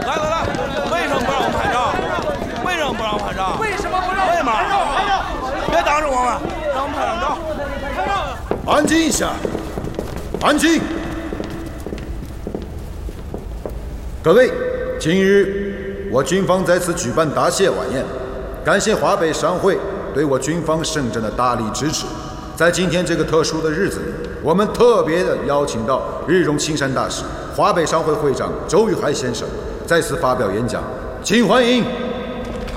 来来来，为什么不让我们拍照？为什么不让我们拍照？ 为什么不让我们拍照？ 别挡着我们，让我们拍张照。拍照！ 安静一下，安静！各位，今日我军方在此举办答谢晚宴，感谢华北商会对我军方圣战的大力支持。在今天这个特殊的日子里，我们特别的邀请到日荣青山大使、华北商会会长周玉海先生在此发表演讲，请欢迎